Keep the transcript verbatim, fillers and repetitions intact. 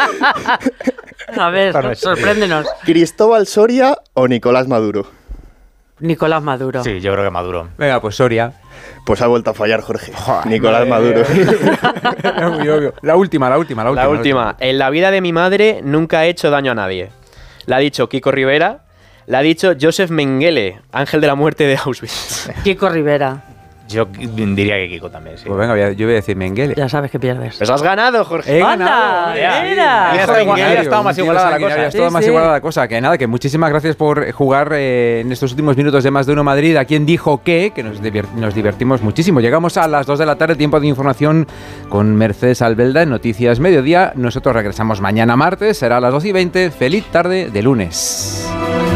A ver, sorpréndenos. ¿Cristóbal Soria o Nicolás Maduro? Nicolás Maduro. Sí, yo creo que Maduro. Venga, pues Soria. Pues ha vuelto a fallar, Jorge. Joder, Nicolás Maduro. Era muy obvio. La última, la última, la última. La última. En la vida de mi madre nunca he hecho daño a nadie. La ha dicho Kiko Rivera. La ha dicho Joseph Mengele, ángel de la muerte de Auschwitz. Kiko Rivera. Yo diría que Kiko también, sí. Pues venga, voy a- yo voy a decir Mengele. Ya sabes que pierdes. Pues has ganado, Jorge. He ¡Anda! ganado. ¡Mira! Ya está igual- Sanguinario, ya estaba más un tío igualada la sanguinario, cosa. ya estaba Sí, más sí. igualada la cosa. Que nada, que muchísimas gracias por jugar eh, en estos últimos minutos de Más de Uno Madrid. A quien dijo que, que nos, divir- nos divertimos muchísimo. Llegamos a las dos de la tarde, tiempo de información con Mercedes Albelda en Noticias Mediodía. Nosotros regresamos mañana martes, será a las doce y veinte. Feliz tarde de lunes.